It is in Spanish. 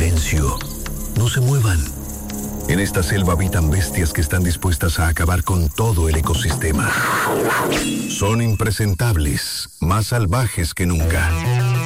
silencio. No se muevan. En esta selva habitan bestias que están dispuestas a acabar con todo el ecosistema. Son impresentables, más salvajes que nunca.